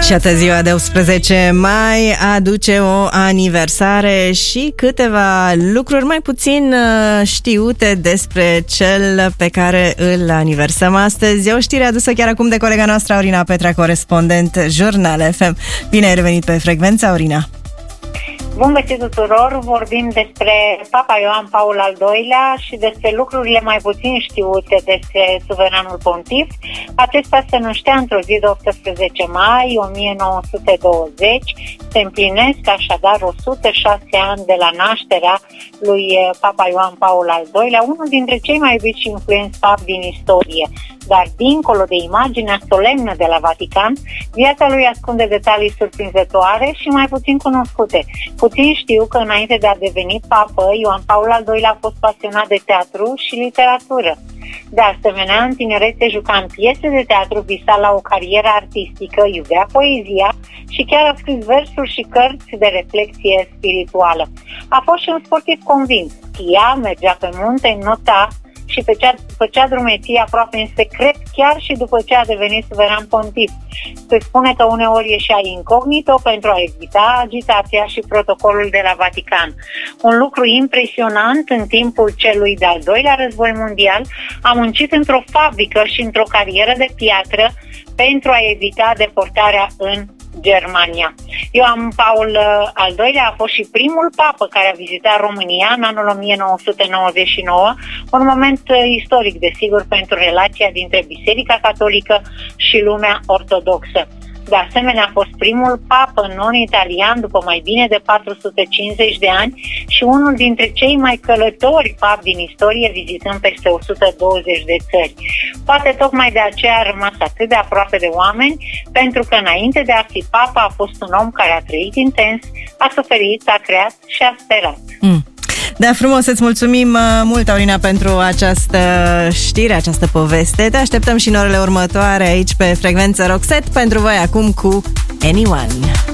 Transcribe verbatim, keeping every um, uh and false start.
Și atât ziua de optsprezece mai aduce o aniversare și câteva lucruri mai puțin știute despre cel pe care îl aniversăm astăzi. E o știre adusă chiar acum de colega noastră Aurina Petra, corespondent Jurnal F M. Bine ai revenit pe frecvență, Aurina! Bun găsit tuturor! Vorbim despre Papa Ioan Paul al doilea și despre lucrurile mai puțin știute despre suveranul pontif. Acesta se năștea într-o zi de optsprezece mai o mie nouă sute douăzeci. Se împlinesc așadar o sută șase ani de la nașterea lui Papa Ioan Paul al doilea, unul dintre cei mai iubiți și influenți papi din istorie. Dar dincolo de imaginea solemnă de la Vatican, viața lui ascunde detalii surprinzătoare și mai puțin cunoscute. Puțin știu că înainte de a deveni papă, Ioan Paul al doilea a fost pasionat de teatru și literatură. De asemenea, în tinerețe juca în piese de teatru, visa la o carieră artistică, iubea poezia și chiar a scris versuri și cărți de reflexie spirituală. A fost și un sportiv convins. Schia, mergea pe munte, nota și făcea, făcea drumeții aproape în secret, chiar și după ce a devenit suveran pontif. Se spune că uneori ieșea incognito pentru a evita agitația și protocolul de la Vatican. Un lucru impresionant, în timpul celui de-al doilea război mondial, a muncit într-o fabrică și într-o carieră de piatră pentru a evita deportarea în Germania. Ioan Paul al doilea a fost și primul papă care a vizitat România în anul o mie nouă sute nouăzeci și nouă, un moment istoric, desigur, pentru relația dintre Biserica Catolică și lumea ortodoxă. De asemenea, a fost primul papă non-italian după mai bine de patru sute cincizeci de ani și unul dintre cei mai călători papi din istorie, vizitând peste o sută douăzeci de țări. Poate tocmai de aceea a rămas atât de aproape de oameni, pentru că înainte de a fi papă a fost un om care a trăit intens, a suferit, a creat și a sperat. Mm. Da, frumos, îți mulțumim mult, Aurina, pentru această știre, această poveste. Te așteptăm și în orele următoare aici pe Frecvență Rock Set pentru voi acum cu Anyone.